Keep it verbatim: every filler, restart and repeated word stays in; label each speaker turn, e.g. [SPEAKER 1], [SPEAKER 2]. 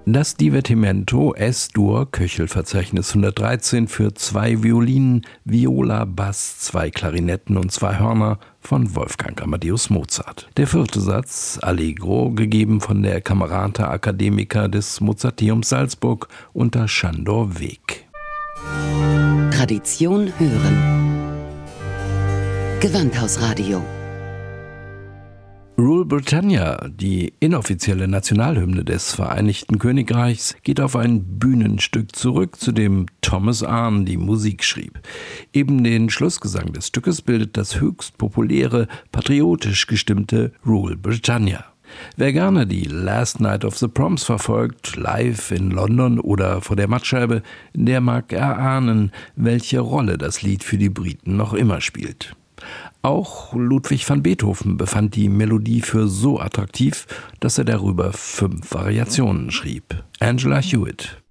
[SPEAKER 1] Das Divertimento Es-Dur Köchel-Verzeichnis hundertdreizehn für zwei Violinen, Viola, Bass, zwei Klarinetten und zwei Hörner von Wolfgang Amadeus Mozart. Der vierte Satz, Allegro, gegeben von der Camerata Academica des Mozarteums Salzburg unter Sándor Wék.
[SPEAKER 2] Tradition hören. Gewandhausradio.
[SPEAKER 1] Rule Britannia, die inoffizielle Nationalhymne des Vereinigten Königreichs, geht auf ein Bühnenstück zurück, zu dem Thomas Arne die Musik schrieb. Eben den Schlussgesang des Stückes bildet das höchst populäre, patriotisch gestimmte Rule Britannia. Wer gerne die Last Night of the Proms verfolgt, live in London oder vor der Mattscheibe, der mag erahnen, welche Rolle das Lied für die Briten noch immer spielt. Auch Ludwig van Beethoven befand die Melodie für so attraktiv, dass er darüber fünf Variationen schrieb. Angela Hewitt.